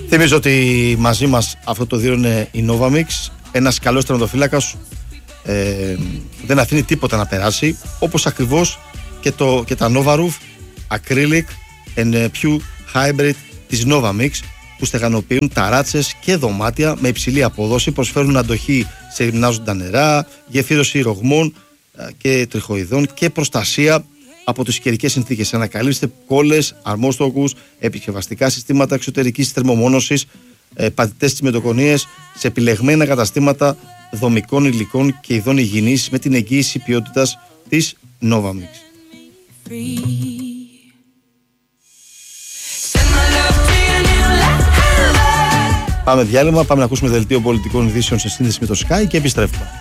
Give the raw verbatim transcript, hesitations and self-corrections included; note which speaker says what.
Speaker 1: Θυμίζω ότι μαζί μας αυτό το δύο είναι η Novamix, ένας καλός τερματοφύλακας ε, δεν αφήνει τίποτα να περάσει, όπως ακριβώς και, το, και τα Novaroof Acrylic and Pure Hybrid της Novamix, που στεγανοποιούν ταράτσες και δωμάτια με υψηλή απόδοση, προσφέρουν αντοχή σε ρυμνάζοντα νερά, γεφύρωση ρογμών και τριχοειδών και προστασία από τις καιρικές συνθήκες. Ανακαλύψτε κόλλες, αρμόστοκους, επισκευαστικά συστήματα εξωτερικής θερμομόνωσης, πατητές τσιμεντοκονίες σε επιλεγμένα καταστήματα δομικών υλικών και ειδών υγιεινής με την εγγύηση ποιότητας της Novamix. Πάμε διάλειμμα, πάμε να ακούσουμε δελτίο πολιτικών ειδήσεων σε σύνδεση με το Sky και επιστρέφουμε.